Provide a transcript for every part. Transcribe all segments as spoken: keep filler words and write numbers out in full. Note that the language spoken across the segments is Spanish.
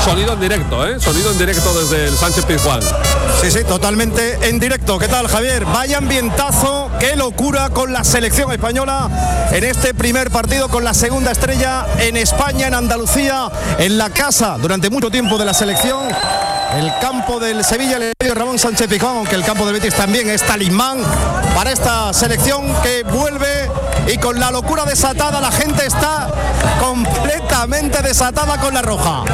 Sonido en directo, ¿eh? Sonido en directo desde el Sánchez Pizjuán. Sí, sí, totalmente en directo. ¿Qué tal, Javier? Vaya ambientazo, qué locura con la selección española en este primer partido con la segunda estrella en España, en Andalucía, en la casa durante mucho tiempo de la selección. El campo del Sevilla, el estadio Ramón Sánchez Pizjuán, aunque el campo del Betis también es talismán para esta selección que vuelve y con la locura desatada, la gente está completamente desatada con la roja.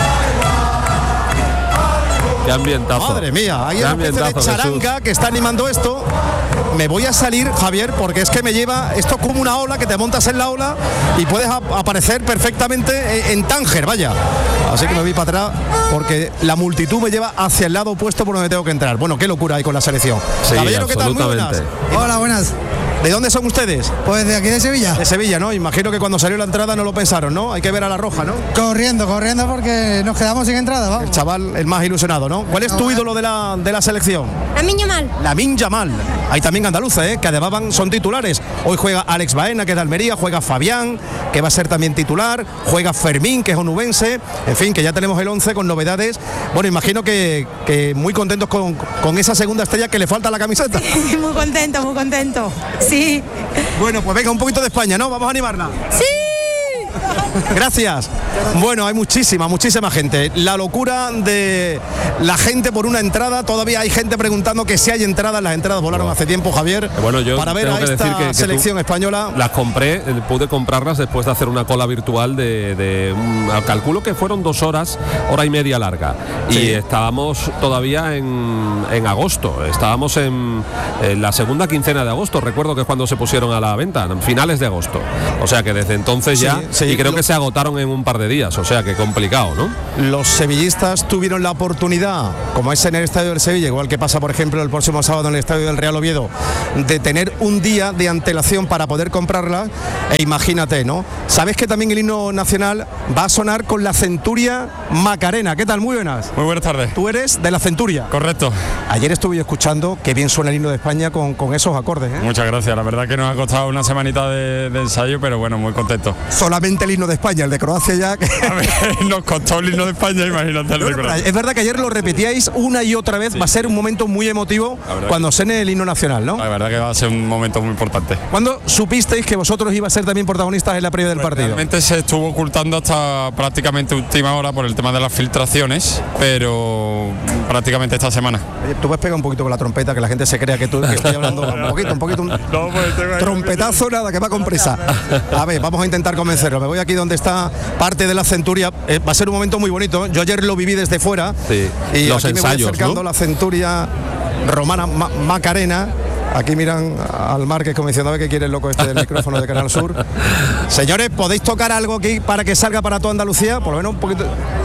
Qué ambientazo. Madre mía, hay Qué una especie de charanga, Jesús, que está animando esto. Me voy a salir, Javier, porque es que me lleva esto como una ola, que te montas en la ola y puedes ap- aparecer perfectamente en, en Tánger, vaya. Así que me voy para atrás porque la multitud me lleva hacia el lado opuesto por donde tengo que entrar. Bueno, qué locura hay con la selección. Sí, Caballero, ¿qué tal? Muy buenas. Hola, buenas. ¿De dónde son ustedes? Pues de aquí de Sevilla. De Sevilla, ¿no? Imagino que cuando salió la entrada no lo pensaron, ¿no? Hay que ver a la roja, ¿no? Corriendo, corriendo porque nos quedamos sin entrada, vamos. El chaval, el más ilusionado, ¿no? ¿Cuál es tu ídolo de la, de la selección? Lamine Yamal. Lamine Yamal. Hay también andaluza, ¿eh? Que además van, son titulares. Hoy juega Alex Baena, que es de Almería, juega Fabián, que va a ser también titular, juega Fermín, que es onubense. En fin, que ya tenemos el once con novedades. Bueno, imagino que, que muy contentos con, con esa segunda estrella que le falta a la camiseta. Muy contento, muy contento. Sí. Bueno, pues venga, un poquito de España, ¿no? Vamos a animarla. ¡Sí! Gracias. Bueno, hay muchísima, muchísima gente. La locura de la gente por una entrada. Todavía hay gente preguntando que si hay entradas. Las entradas volaron wow. hace tiempo, Javier. Bueno, yo para ver tengo a que esta decir que, que selección española. Las compré, pude comprarlas después de hacer una cola virtual de, de um, calculo que fueron dos horas, hora y media larga. Sí. Y estábamos todavía en, en agosto. Estábamos en, en la segunda quincena de agosto. Recuerdo que es cuando se pusieron a la venta, en finales de agosto. O sea que desde entonces ya. Sí, sí, y creo lo... que se agotaron en un par de días. O sea que complicado, ¿no? Los sevillistas tuvieron la oportunidad, como es en el estadio del Sevilla, igual que pasa por ejemplo el próximo sábado en el estadio del Real Oviedo, de tener un día de antelación para poder comprarla. E imagínate, ¿no? Sabes que también el himno nacional va a sonar con la Centuria Macarena. ¿Qué tal? Muy buenas. Muy buenas tardes. Tú eres de la Centuria. Correcto. Ayer estuve yo escuchando que bien suena el himno de España con, con esos acordes, ¿eh? Muchas gracias. La verdad que nos ha costado una semanita de, de ensayo, pero bueno, muy contento. Solamente el himno de España, el de Croacia ya. Que... A ver, nos costó el himno de España, imagínate el de Croacia. Es verdad que ayer lo repetíais una y otra vez. Sí. Va a ser un momento muy emotivo cuando suene el himno nacional, ¿no? La verdad que va a ser un momento muy importante. ¿Cuándo supisteis que vosotros ibais a ser también protagonistas en la previa del pues partido? Realmente se estuvo ocultando hasta prácticamente última hora por el tema de las filtraciones, pero prácticamente esta semana. Oye, tú puedes pegar un poquito con la trompeta, que la gente se crea que tú que estoy hablando un poquito, un poquito, un no, pues trompetazo, nada, que va con prisa. A ver, vamos a intentar convencerlo. Me voy aquí donde está parte de la Centuria. Eh, va a ser un momento muy bonito. Yo ayer lo viví desde fuera. Sí. Y los aquí ensayos, me voy acercando, ¿no? La Centuria Romana Ma- Macarena. Aquí miran al Márquez como diciendo a ver qué quiere el loco este del micrófono de Canal Sur. Señores, ¿podéis tocar algo aquí para que salga para toda Andalucía? Por lo menos un poquito.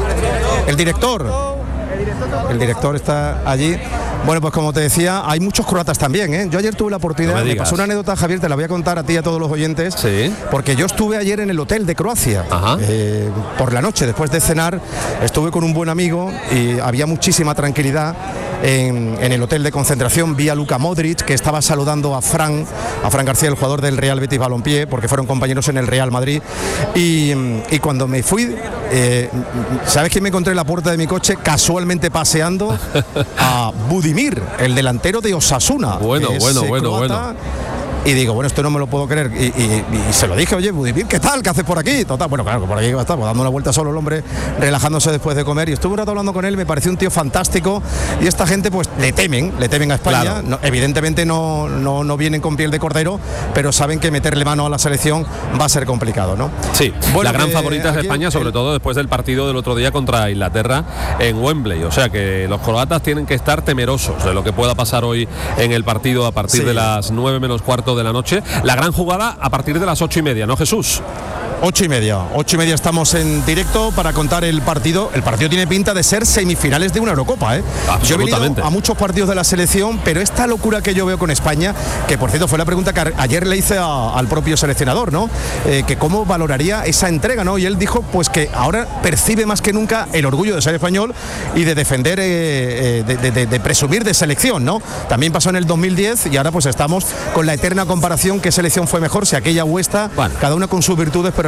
El director. El director está allí. Bueno, pues como te decía, hay muchos croatas también, ¿eh? Yo ayer tuve la oportunidad, no me, me pasó una anécdota, Javier, te la voy a contar a ti y a todos los oyentes. Sí. Porque yo estuve ayer en el hotel de Croacia. Eh, por la noche, después de cenar, estuve con un buen amigo y había muchísima tranquilidad en, en el hotel de concentración. Vi a Luka Modric, que estaba saludando a Fran, a Fran García, el jugador del Real Betis Balompié, porque fueron compañeros en el Real Madrid. Y, y cuando me fui, eh, ¿sabes quién me encontré en la puerta de mi coche? Casualmente paseando a Budimir, el delantero de Osasuna. Bueno, bueno, bueno, bueno. Y digo, bueno, esto no me lo puedo creer. Y, y, y se lo dije, oye, Budimir, ¿qué tal? ¿Qué haces por aquí? Total, bueno, claro, por aquí iba a estar, pues, dando una vuelta solo el hombre, relajándose después de comer. Y estuve un rato hablando con él, me pareció un tío fantástico. Y esta gente, pues, le temen, le temen a España. Claro. No, evidentemente no, no, no vienen con piel de cordero, pero saben que meterle mano a la selección va a ser complicado, ¿no? Sí, bueno, la gran eh, favorita es España, sobre el... todo después del partido del otro día contra Inglaterra en Wembley. O sea que los croatas tienen que estar temerosos de lo que pueda pasar hoy en el partido a partir sí. de las nueve menos cuarto de la noche. La gran jugada a partir de las ocho y media, ¿no, Jesús? Ocho y media, ocho y media estamos en directo para contar el partido. El partido tiene pinta de ser semifinales de una Eurocopa, ¿eh? Yo he venido a muchos partidos de la selección, pero esta locura que yo veo con España, que por cierto fue la pregunta que ayer le hice a, al propio seleccionador, ¿no? Eh, que cómo valoraría esa entrega, ¿no? Y él dijo, pues que ahora percibe más que nunca el orgullo de ser español y de defender, eh, de, de, de presumir de selección, ¿no? También pasó en el dos mil diez y ahora pues estamos con la eterna comparación, qué selección fue mejor, si aquella o esta, bueno. Cada una con sus virtudes, pero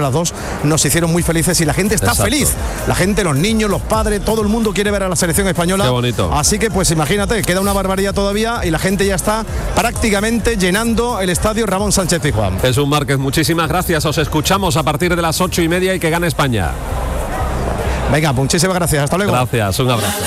las dos nos hicieron muy felices y la gente está Exacto. feliz. La gente, los niños, los padres, todo el mundo quiere ver a la selección española. Qué bonito. Así que pues imagínate, queda una barbaridad todavía y la gente ya está prácticamente llenando el estadio Ramón Sánchez Pizjuán. Jesús Márquez, muchísimas gracias. Os escuchamos a partir de las ocho y media y que gane España. Venga, muchísimas gracias. Hasta luego. Gracias, un abrazo.